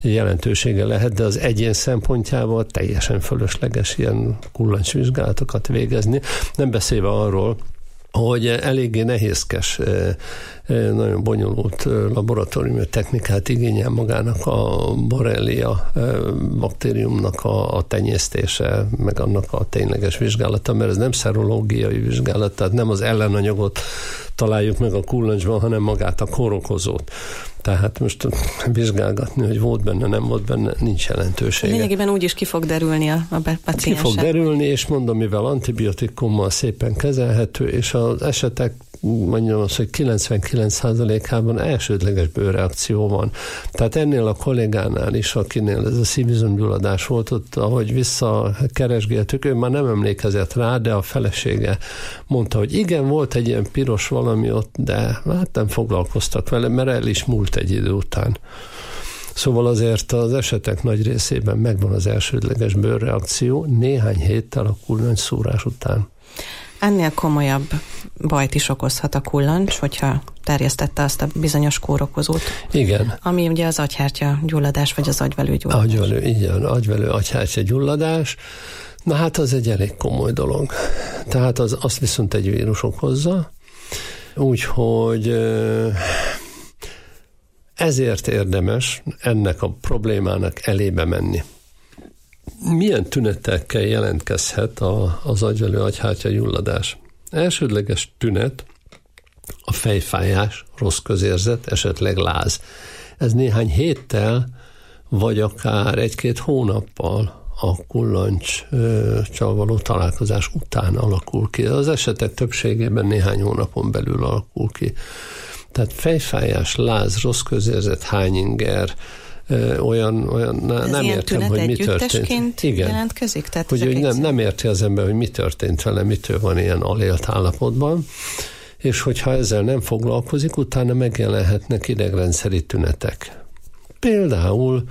jelentősége lehet, de az egyén szempontjából teljesen fölösleges ilyen kullancsvizsgálatokat végezni. Nem beszélve arról, hogy eléggé nehézkes, nagyon bonyolult laboratóriumi technikát igényel magának a Borrelia baktériumnak a tenyésztése, meg annak a tényleges vizsgálata, mert ez nem szerológiai vizsgálat, tehát nem az ellenanyagot találjuk meg a kullancsban, hanem magát a kórokozót. Tehát most vizsgálgatni, hogy volt benne, nem volt benne, nincs jelentősége. Lényegében úgy is ki fog derülni a paciensen. Ki fog derülni, és mondom, mivel antibiotikummal szépen kezelhető, és az esetek, mondjam azt, hogy 99%-ában elsődleges bőrreakció van. Tehát ennél a kollégánál is, akinél ez a szívizomgyulladás volt, ott, ahogy visszakeresgéltük, ő már nem emlékezett rá, de a felesége mondta, hogy igen, volt egy ilyen piros valami ott, de hát nem foglalkoztak vele, mert el is múlt egy idő után. Szóval azért az esetek nagy részében megvan az elsődleges bőrreakció néhány héttel a kullancs-szúrás után. Ennél komolyabb bajt is okozhat a kullancs, hogyha terjesztette azt a bizonyos kórokozót. Igen. Ami ugye az agyhártya gyulladás, vagy az agyvelő gyulladás. Agyvelő agyhártya gyulladás. Na hát az egy elég komoly dolog. Tehát azt viszont egy vírus okozza, úgyhogy ezért érdemes ennek a problémának elébe menni. Milyen tünetekkel jelentkezhet az agyvelő agyhártya gyulladás? Elsődleges tünet a fejfájás, rossz közérzet, esetleg láz. Ez néhány héttel, vagy akár 1-2 hónappal a kullancsal való találkozás után alakul ki. Az esetek többségében néhány hónapon belül alakul ki. Tehát fejfájás, láz, rossz közérzet, hányinger, olyan nem értem, hogy mi történt. Igen. Jelentkezik? Tehát hogy nem érti az ember, hogy mi történt vele, mitől van ilyen alélt állapotban, és hogyha ezzel nem foglalkozik, utána megjelenhetnek idegrendszeri tünetek. Például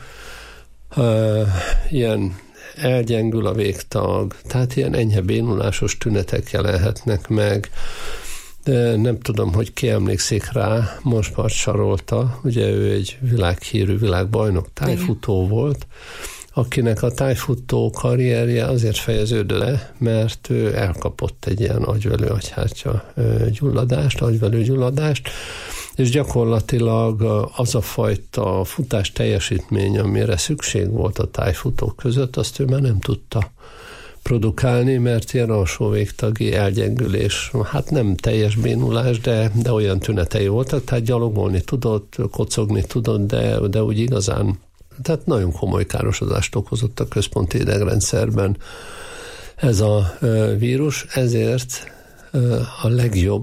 ilyen elgyengül a végtag, tehát ilyen enyhe bénulásos tünetek jelenhetnek meg. De nem tudom, hogy ki emlékszik rá, Monspart Sarolta, ugye ő egy világhírű világbajnok tájfutó volt, akinek a tájfutó karrierje azért fejeződött le, mert ő elkapott egy ilyen agyvelő agyhártya gyulladást, agyvelő gyulladást, és gyakorlatilag az a fajta futás teljesítmény, amire szükség volt a tájfutók között, azt ő már nem tudta produkálni, mert ilyen alsó végtagi elgyengülés, hát nem teljes bénulás, de olyan tünetei voltak, tehát gyalogolni tudott, kocogni tudott, de úgy igazán, tehát nagyon komoly károsodást okozott a központi idegrendszerben ez a vírus, ezért a legjobb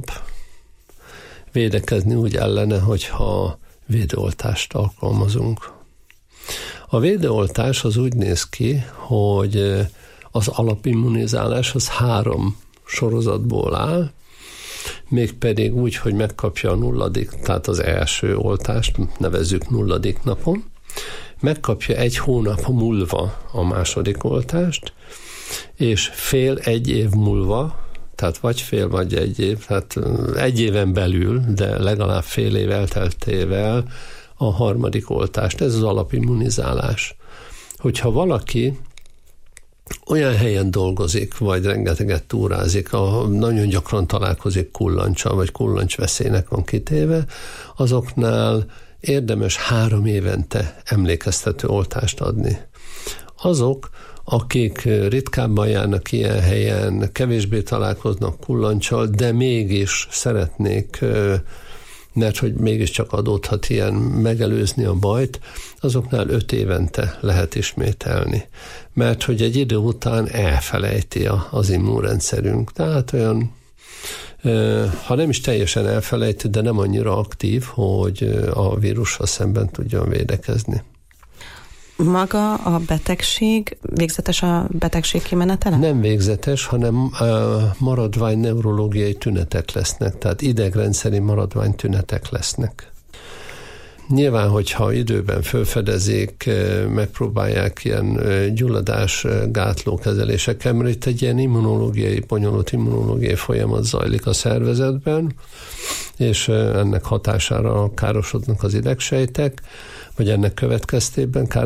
védekezni úgy ellene, hogyha védőoltást alkalmazunk. A védőoltás az úgy néz ki, hogy az alapimmunizálás az 3 sorozatból áll, mégpedig úgy, hogy megkapja a 0., tehát az első oltást, nevezzük 0. napon, megkapja 1 hónap múlva a második oltást, és fél-1 év múlva, tehát vagy fél, vagy 1 év, tehát 1 éven belül, de legalább fél év elteltével a harmadik oltást. Ez az alapimmunizálás. Hogyha valaki olyan helyen dolgozik, vagy rengeteget túrázik, nagyon gyakran találkozik kullancsal, vagy kullancsveszélynek van kitéve, azoknál érdemes 3 évente emlékeztető oltást adni. Azok, akik ritkábban járnak ilyen helyen, kevésbé találkoznak kullancsal, de mégis szeretnék, mert hogy mégiscsak adódhat ilyen, megelőzni a bajt, azoknál 5 évente lehet ismételni. Mert hogy egy idő után elfelejti az immunrendszerünk. Tehát olyan, ha nem is teljesen elfelejti, de nem annyira aktív, hogy a vírussal szemben tudjon védekezni. Maga a betegség, végzetes a betegség kimenetele? Nem végzetes, hanem maradvány neurológiai tünetek lesznek, tehát idegrendszeri maradvány tünetek lesznek. Nyilván, hogyha időben felfedezik, megpróbálják ilyen gyulladásgátló kezelésekkel, mert itt egy ilyen bonyolult immunológiai folyamat zajlik a szervezetben, és ennek hatására károsodnak az idegsejtek, vagy ennek következtében